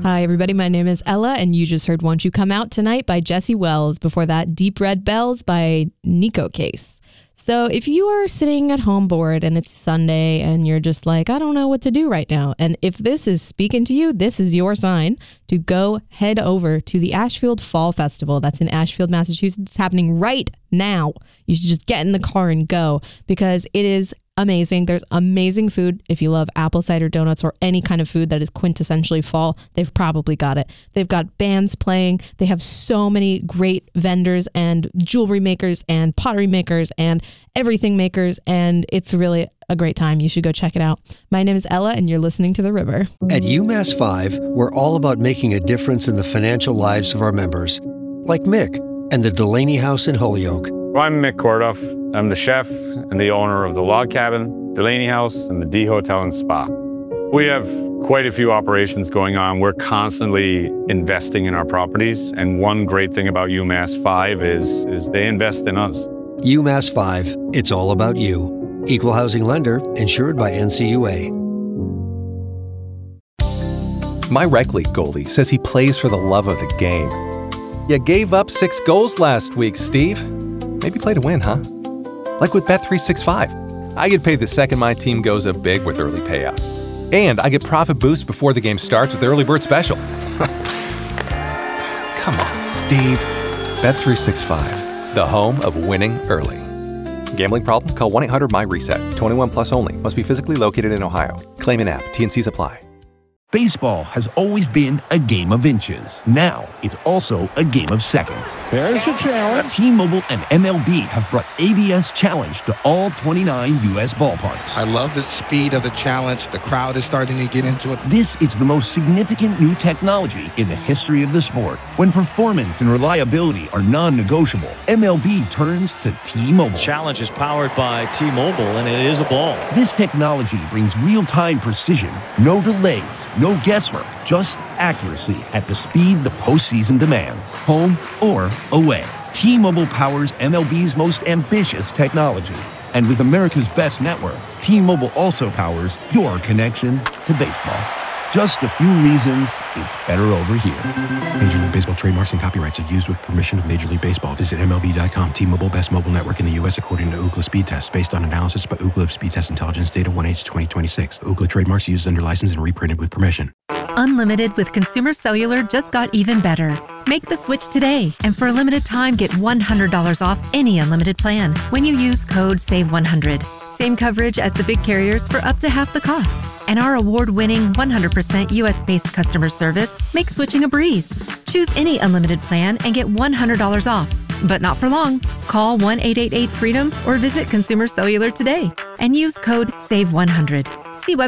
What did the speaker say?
Hi, everybody. My name is Ella, and you just heard Won't You Come Out Tonight by Jesse Wells. Before that, Deep Red Bells by Nico Case. So if you are sitting at home bored and it's Sunday and you're just like, I don't know what to do right now. And if this is speaking to you, this is your sign to go head over to the Ashfield Fall Festival. That's in Ashfield, Massachusetts. It's happening right now. You should just get in the car and go because it is amazing. There's amazing food. If you love apple cider donuts or any kind of food that is quintessentially fall, they've probably got it. They've got bands playing. They have so many great vendors and jewelry makers and pottery makers and everything makers. And it's really a great time. You should go check it out. My name is Ella, and you're listening to The River. At UMass 5, we're all about making a difference in the financial lives of our members, like Mick and the Delaney House in Holyoke. I'm Mick Kordoff. I'm the chef and the owner of the Log Cabin, Delaney House, and the D Hotel and Spa. We have quite a few operations going on. We're constantly investing in our properties, and one great thing about UMass 5 is they invest in us. UMass 5, it's all about you. Equal housing lender, insured by NCUA. My rec league goalie says he plays for the love of the game. You gave up 6 goals last week, Steve. Maybe play to win, huh? Like with Bet365. I get paid the second my team goes up big with early payout. And I get profit boosts before the game starts with Early Bird Special. Come on, Steve. Bet365, the home of winning early. Gambling problem? Call 1-800-MY-RESET. 21 plus only. Must be physically located in Ohio. Claim in app. T&Cs apply. Baseball has always been a game of inches. Now, it's also a game of seconds. There's a challenge. T-Mobile and MLB have brought ABS Challenge to all 29 U.S. ballparks. I love the speed of the challenge. The crowd is starting to get into it. This is the most significant new technology in the history of the sport. When performance and reliability are non-negotiable, MLB turns to T-Mobile. Challenge is powered by T-Mobile, and it is a ball. This technology brings real-time precision, no delays, no guesswork, just accuracy at the speed the postseason demands, home or away. T-Mobile powers MLB's most ambitious technology. And with America's best network, T-Mobile also powers your connection to baseball. Just a few reasons it's better over here. Major League Baseball trademarks and copyrights are used with permission of Major League Baseball. Visit MLB.com. T-Mobile, best mobile network in the U.S. according to Ookla Speed Test. Based on analysis by Ookla of Speed Test Intelligence data 1H 2026. Ookla trademarks used under license and reprinted with permission. Unlimited with Consumer Cellular just got even better. Make the switch today, and for a limited time, get $100 off any unlimited plan when you use code SAVE100. Same coverage as the big carriers for up to half the cost. And our award-winning 100% US-based customer service makes switching a breeze. Choose any unlimited plan and get $100 off. But not for long. Call 1-888-FREEDOM or visit Consumer Cellular today and use code SAVE100. See website